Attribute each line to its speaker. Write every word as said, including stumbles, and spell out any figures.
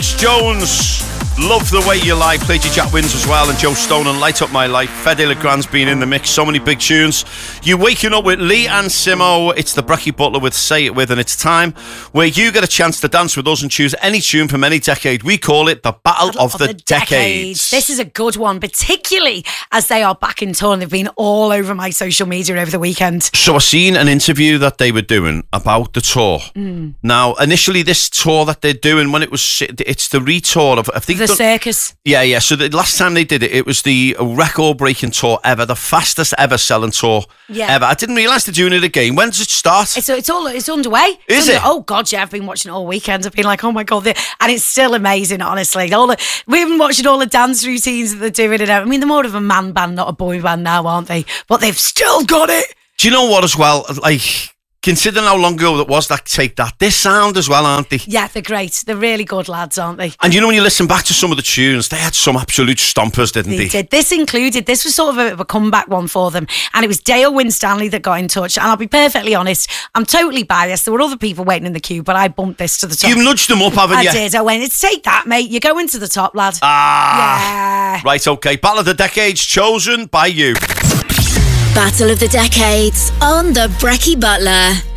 Speaker 1: Jones, Love the Way You Lie, played you Jack Wins as well, and Joe Stone and Light Up My Life. Fede Legrand's been in the mix, so many big tunes. You're waking up with Lee and Simo. It's the Brecky Butler with Say It With, and it's time where you get a chance to dance with us and choose any tune from any decade. We call it the Battle, Battle of, of the, the decades. decades.
Speaker 2: This is a good one, particularly as they are back in tour and they've been all over my social media over the weekend.
Speaker 1: So I seen an interview that they were doing about the tour. Mm. Now, initially this tour that they're doing, when it was, it's the retour of, I think
Speaker 2: the
Speaker 1: done,
Speaker 2: circus.
Speaker 1: Yeah, yeah. So the last time they did it, it was the record-breaking tour ever, the fastest ever selling tour yeah. ever. I didn't realise they're doing it again. When does it start?
Speaker 2: It's it's all it's underway.
Speaker 1: Is
Speaker 2: it's
Speaker 1: it?
Speaker 2: Under, oh God, yeah. I've been watching it all weekend. I've been like, oh my God, and it's still amazing. Honestly, all the, we've been watching all the dance routines that they're doing. And I mean, they're more of a man band, not a boy band now, aren't they? But they've still got it.
Speaker 1: Do you know what? As well, like. Considering how long ago that was, that Take That, they sound as well, aren't they?
Speaker 2: Yeah, they're great. They're really good lads, aren't they?
Speaker 1: And you know, when you listen back to some of the tunes, they had some absolute stompers, didn't they?
Speaker 2: They did. This included, this was sort of a bit of a comeback one for them. And it was Dale Winstanley that got in touch. And I'll be perfectly honest, I'm totally biased. There were other people waiting in the queue, but I bumped this to the top.
Speaker 1: You've nudged them up, haven't
Speaker 2: I
Speaker 1: you?
Speaker 2: I did. I went, it's Take That, mate. You're going to the top, lad.
Speaker 1: Ah.
Speaker 2: Yeah.
Speaker 1: Right, okay. Battle of the Decades, chosen by you.
Speaker 3: Battle of the Decades on the Brecky Butler.